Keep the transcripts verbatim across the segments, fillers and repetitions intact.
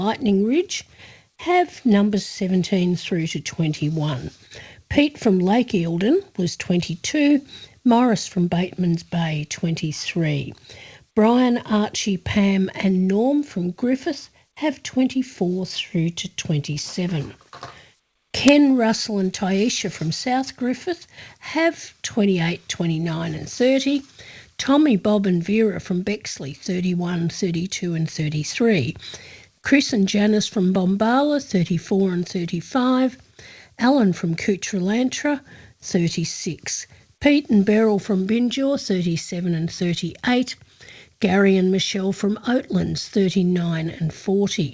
Lightning Ridge have numbers seventeen through to twenty-one. Pete from Lake Eildon was twenty-two, Morris from Bateman's Bay twenty-three. Brian, Archie, Pam and Norm from Griffith have twenty-four through to twenty-seven. Ken, Russell and Taisha from South Griffith have twenty-eight, twenty-nine and thirty. Tommy, Bob and Vera from Bexley, thirty-one, thirty-two and thirty-three. Chris and Janice from Bombala, thirty-four and thirty-five. Alan from Kucheralantra, thirty-six. Pete and Beryl from Binjaw, thirty-seven and thirty-eight. Gary and Michelle from Oatlands, thirty-nine and forty.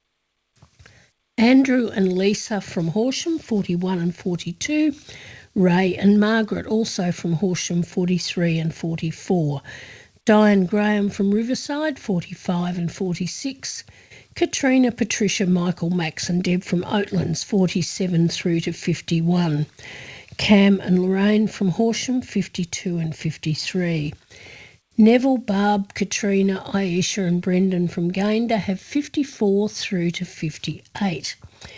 Andrew and Lisa from Horsham, forty-one and forty-two. Ray and Margaret also from Horsham, forty-three and forty-four. Diane Graham from Riverside, forty-five and forty-six. Katrina, Patricia, Michael, Max and Deb from Oatlands, forty-seven through to fifty-one. Cam and Lorraine from Horsham, fifty-two and fifty-three. Neville, Barb, Katrina, Aisha and Brendan from Gayndah have fifty-four through to fifty-eight.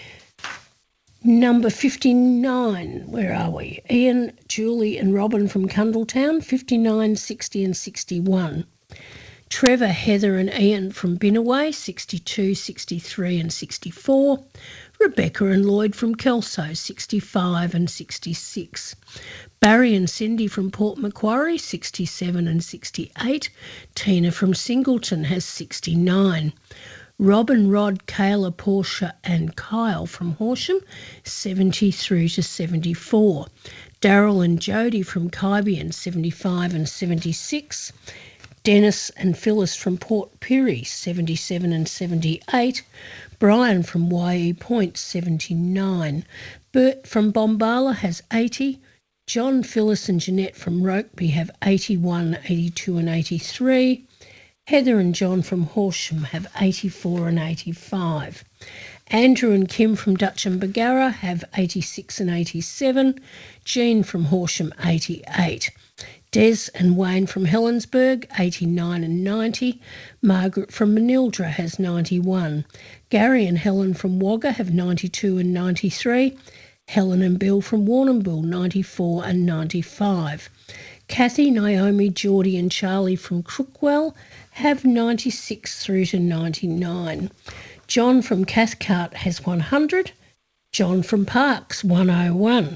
Number fifty-nine, where are we? Ian, Julie and Robin from Cundletown, fifty-nine, sixty and sixty-one. Trevor, Heather and Ian from Binnaway, sixty-two, sixty-three and sixty-four. Rebecca and Lloyd from Kelso, sixty-five and sixty-six. Barry and Cindy from Port Macquarie, sixty-seven and sixty-eight. Tina from Singleton has sixty-nine. Robin, Rod, Kayla, Portia and Kyle from Horsham, seventy through to seventy-four. Daryl and Jody from Kybian, seventy-five and seventy-six. Dennis and Phyllis from Port Pirie, seventy-seven and seventy-eight. Brian from Y E Point, seventy-nine. Bert from Bombala has eighty. John, Phyllis and Jeanette from Rokeby have eighty-one, eighty-two and eighty-three. Heather and John from Horsham have eighty-four and eighty-five. Andrew and Kim from Dutch and Bargara have eighty-six and eighty-seven. Jean from Horsham, eighty-eight. Des and Wayne from Helensburgh, eighty-nine and ninety. Margaret from Manildra has ninety-one. Gary and Helen from Wagga have ninety-two and ninety-three. Helen and Bill from Warrnambool, ninety-four and ninety-five. Kathy, Naomi, Geordie and Charlie from Crookwell have ninety-six through to ninety-nine. John from Cathcart has one hundred. John from Parkes, one oh one.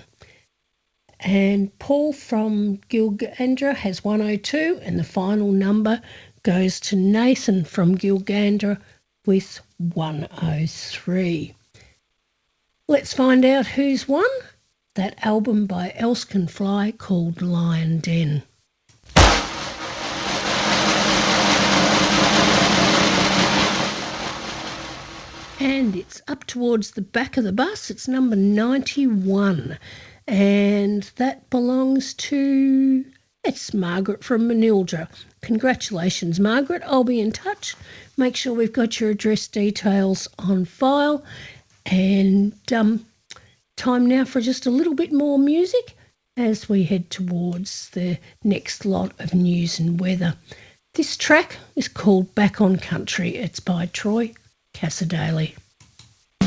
And Paul from Gilgandra has one oh two, and the final number goes to Nathan from Gilgandra with one oh three. Let's find out who's won that album by Else Can Fly called Lion Den. And it's up towards the back of the bus. It's number ninety-one. And that belongs to, it's Margaret from Manildra. Congratulations, Margaret. I'll be in touch. Make sure we've got your address details on file. And um, time now for just a little bit more music as we head towards the next lot of news and weather. This track is called Back on Country. It's by Troy Cassadaly.